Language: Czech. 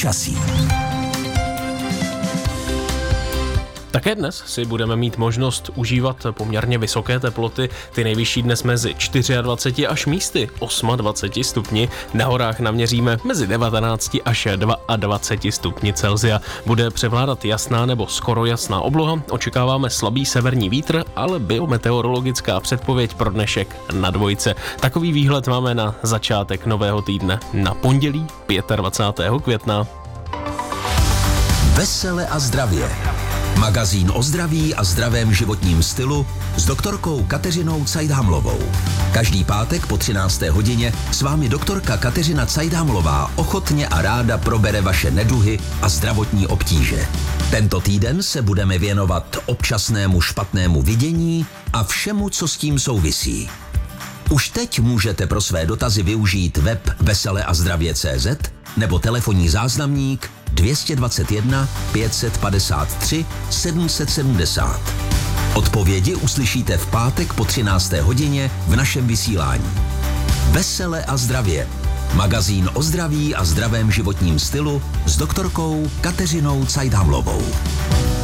počasí. Také dnes si budeme mít možnost užívat poměrně vysoké teploty, ty nejvyšší dnes mezi 24 až místy 28 stupni. Na horách naměříme mezi 19 až 22 stupni Celsia. Bude převládat jasná nebo skoro jasná obloha, očekáváme slabý severní vítr, ale biometeorologická předpověď pro dnešek na 2. Takový výhled máme na začátek nového týdne, na pondělí 25. května. Vesele a zdravě. Magazín o zdraví a zdravém životním stylu s doktorkou Kateřinou Cajdhamlovou. Každý pátek po 13. hodině s vámi doktorka Kateřina Cajdhamlová ochotně a ráda probere vaše neduhy a zdravotní obtíže. Tento týden se budeme věnovat občasnému špatnému vidění a všemu, co s tím souvisí. Už teď můžete pro své dotazy využít web veseleazdravě.cz nebo telefonní záznamník 221 553 770. Odpovědi uslyšíte v pátek po 13. hodině v našem vysílání. Vesele a zdravě. Magazín o zdraví a zdravém životním stylu s doktorkou Kateřinou Cajdhamlovou.